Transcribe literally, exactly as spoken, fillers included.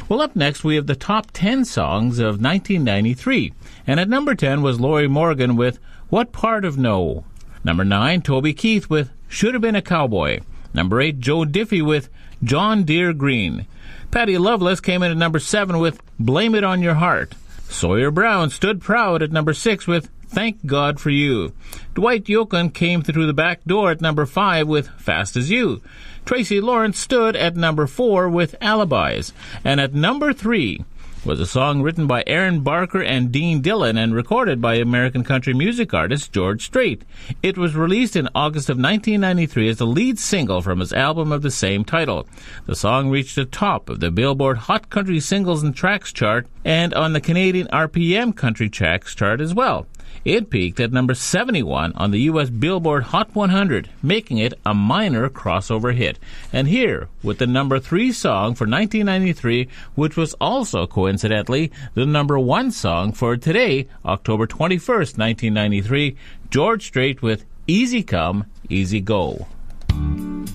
Well, up next we have the top ten songs of nineteen ninety-three. And at number ten was Lorrie Morgan with What Part of No. Number nine, Toby Keith with Should Have Been a Cowboy. Number eight, Joe Diffie with John Deere Green. Patty Loveless came in at number seven with Blame It on Your Heart. Sawyer Brown stood proud at number six with Thank God for You. Dwight Yoakam came through the back door at number five with Fast as You. Tracy Lawrence stood at number four with Alibis. And at number three was a song written by Aaron Barker and Dean Dillon and recorded by American country music artist George Strait. It was released in August of nineteen ninety-three as the lead single from his album of the same title. The song reached the top of the Billboard Hot Country Singles and Tracks chart and on the Canadian R P M Country Tracks chart as well. It peaked at number seventy-one on the U S Billboard Hot one hundred, making it a minor crossover hit. And here, with the number three song for nineteen ninety-three, which was also coincidentally the number one song for today, October twenty-first, nineteen ninety-three, George Strait with Easy Come, Easy Go.